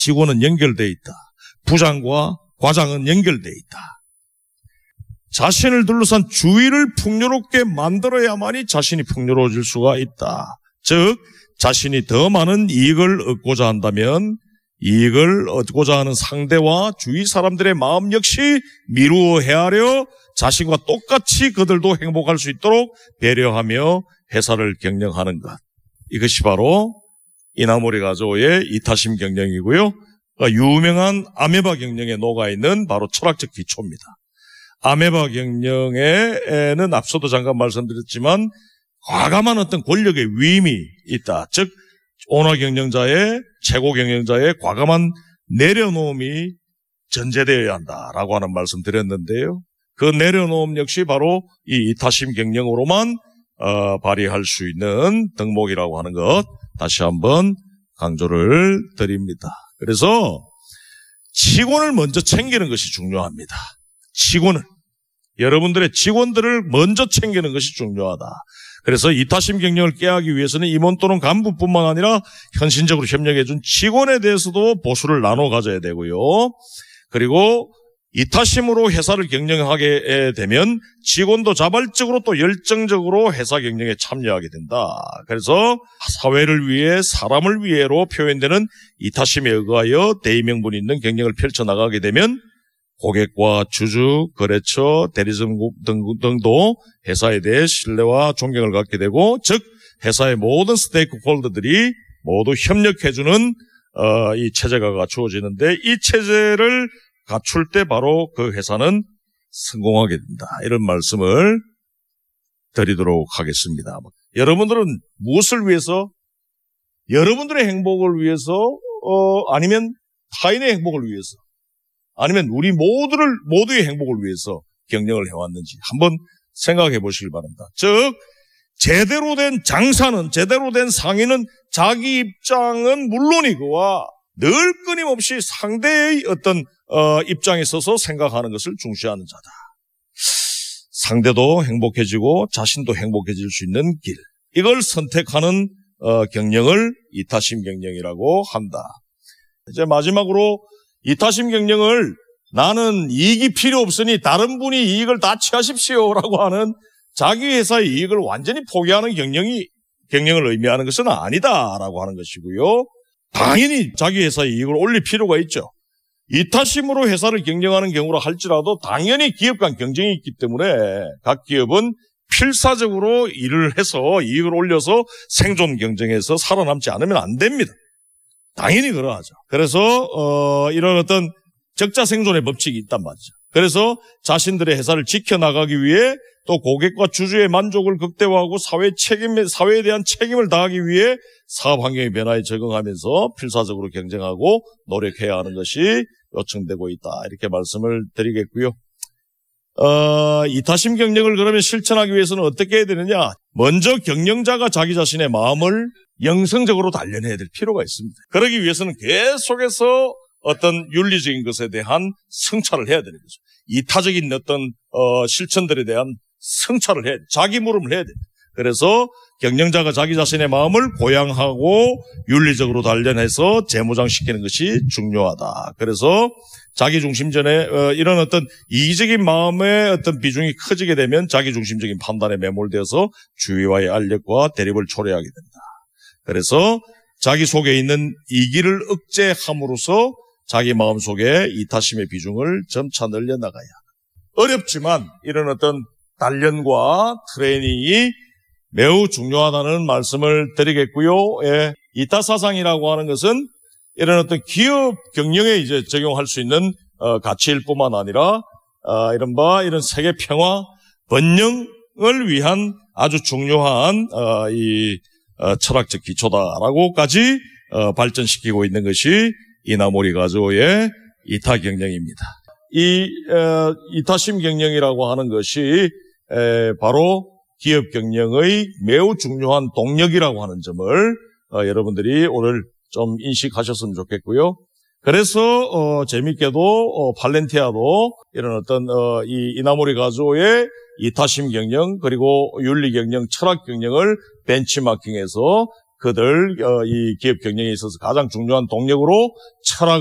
직원은 연결되어 있다. 부장과 과장은 연결되어 있다. 자신을 둘러싼 주위를 풍요롭게 만들어야만이 자신이 풍요로워질 수가 있다. 즉 자신이 더 많은 이익을 얻고자 한다면 이익을 얻고자 하는 상대와 주위 사람들의 마음 역시 미루어 헤아려 자신과 똑같이 그들도 행복할 수 있도록 배려하며 회사를 경영하는 것. 이것이 바로 이나모리 가조의 이타심 경영이고요. 유명한 아메바 경영에 녹아있는 바로 철학적 기초입니다. 아메바 경영에는 앞서도 잠깐 말씀드렸지만 과감한 어떤 권력의 위임이 있다. 즉 온화 경영자의 최고 경영자의 과감한 내려놓음이 전제되어야 한다라고 하는 말씀 드렸는데요. 그 내려놓음 역시 바로 이 이타심 경영으로만 발휘할 수 있는 덕목이라고 하는 것 다시 한번 강조를 드립니다. 그래서 직원을 먼저 챙기는 것이 중요합니다. 직원을, 여러분들의 직원들을 먼저 챙기는 것이 중요하다. 그래서 이타심 경영을 깨하기 위해서는 임원 또는 간부뿐만 아니라 헌신적으로 협력해준 직원에 대해서도 보수를 나눠 가져야 되고요. 그리고 이타심으로 회사를 경영하게 되면 직원도 자발적으로 또 열정적으로 회사 경영에 참여하게 된다. 그래서 사회를 위해 사람을 위해로 표현되는 이타심에 의하여 대의명분이 있는 경영을 펼쳐나가게 되면 고객과 주주, 거래처, 대리점 등도 회사에 대해 신뢰와 존경을 갖게 되고 즉 회사의 모든 스테이크홀더들이 모두 협력해주는 이 체제가 갖추어지는데 이 체제를 갖출 때 바로 그 회사는 성공하게 된다. 이런 말씀을 드리도록 하겠습니다. 여러분들은 무엇을 위해서? 여러분들의 행복을 위해서 아니면 타인의 행복을 위해서 아니면 우리 모두의 행복을 위해서 경영을 해왔는지 한번 생각해 보시길 바랍니다. 즉 제대로 된 장사는 제대로 된 상인은 자기 입장은 물론이고와 늘 끊임없이 상대의 어떤 입장에 서서 생각하는 것을 중시하는 자다. 상대도 행복해지고 자신도 행복해질 수 있는 길. 이걸 선택하는 경영을 이타심 경영이라고 한다. 이제 마지막으로 이타심 경영을 나는 이익이 필요 없으니 다른 분이 이익을 다 취하십시오라고 하는 자기 회사의 이익을 완전히 포기하는 경영을 의미하는 것은 아니다라고 하는 것이고요. 당연히 자기 회사의 이익을 올릴 필요가 있죠. 이타심으로 회사를 경영하는 경우라 할지라도 당연히 기업 간 경쟁이 있기 때문에 각 기업은 필사적으로 일을 해서 이익을 올려서 생존 경쟁에서 살아남지 않으면 안 됩니다. 당연히 그러하죠. 그래서 이런 어떤 적자 생존의 법칙이 있단 말이죠. 그래서 자신들의 회사를 지켜나가기 위해 또 고객과 주주의 만족을 극대화하고 사회에 대한 책임을 다하기 위해 사업 환경의 변화에 적응하면서 필사적으로 경쟁하고 노력해야 하는 것이 요청되고 있다. 이렇게 말씀을 드리겠고요. 이타심 경영을 그러면 실천하기 위해서는 어떻게 해야 되느냐? 먼저 경영자가 자기 자신의 마음을 영성적으로 단련해야 될 필요가 있습니다. 그러기 위해서는 계속해서 어떤 윤리적인 것에 대한 성찰을 해야 되는 거죠. 이타적인 어떤 실천들에 대한 성찰을 해야 돼. 자기 물음을 해야 돼. 그래서 경영자가 자기 자신의 마음을 보양하고 윤리적으로 단련해서 재무장시키는 것이 중요하다. 그래서 자기중심전에 이런 어떤 이기적인 마음의 어떤 비중이 커지게 되면 자기중심적인 판단에 매몰되어서 주위와의 알력과 대립을 초래하게 된다. 그래서 자기 속에 있는 이기를 억제함으로써 자기 마음속에 이타심의 비중을 점차 늘려나가야 한다. 어렵지만 이런 어떤 단련과 트레이닝이 매우 중요하다는 말씀을 드리겠고요. 예, 이타사상이라고 하는 것은 이런 어떤 기업 경영에 이제 적용할 수 있는 가치일 뿐만 아니라 이런 세계 평화, 번영을 위한 아주 중요한 철학적 기초다라고까지 발전시키고 있는 것이 이나모리 가조의 이타 경영입니다. 이 이타심 경영이라고 하는 것이 바로 기업 경영의 매우 중요한 동력이라고 하는 점을 여러분들이 오늘 좀 인식하셨으면 좋겠고요. 그래서 재밌게도 팔렌티아도 이런 어떤 이 이나모리 가조의 이타심 경영 그리고 윤리 경영, 철학 경영을 벤치마킹해서 그들 이 기업 경영에 있어서 가장 중요한 동력으로 철학